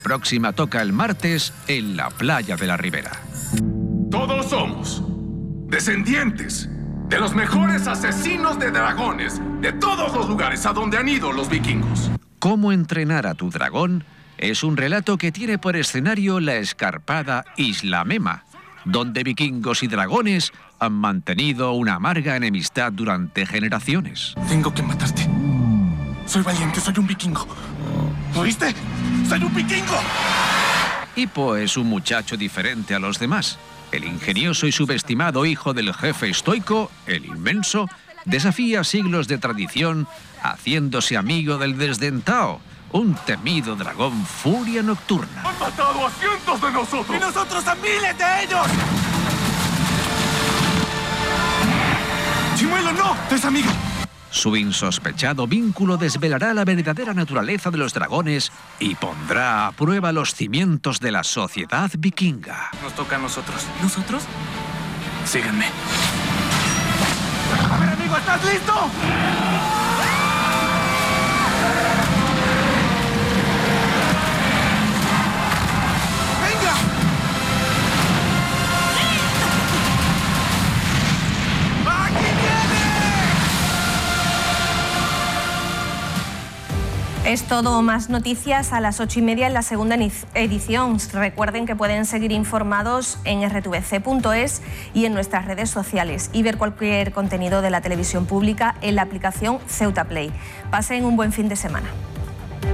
Próxima toca el martes en la playa de la Ribera. Todos somos descendientes de los mejores asesinos de dragones de todos los lugares a donde han ido los vikingos. ¿Cómo entrenar a tu dragón? Es un relato que tiene por escenario la escarpada Isla Mema, donde vikingos y dragones han mantenido una amarga enemistad durante generaciones. Tengo que matarte. Soy valiente, soy un vikingo. ¿Oíste? ¡Soy un vikingo! Hippo es un muchacho diferente a los demás. El ingenioso y subestimado hijo del jefe estoico, el Inmenso, desafía siglos de tradición haciéndose amigo del Desdentado, un temido dragón furia nocturna. ¡Han matado a cientos de nosotros! ¡Y nosotros a miles de ellos! ¡Chimuelo, no! ¡Es amigo! Su insospechado vínculo desvelará la verdadera naturaleza de los dragones y pondrá a prueba los cimientos de la sociedad vikinga. Nos toca a nosotros. ¿Nosotros? Síganme. A ver, amigo, ¿estás listo? ¡Venga! ¡Aquí viene! Es todo, más noticias a las 8:30 en la segunda edición. Recuerden que pueden seguir informados en rtvc.es y en nuestras redes sociales y ver cualquier contenido de la televisión pública en la aplicación Ceuta Play. Pasen un buen fin de semana.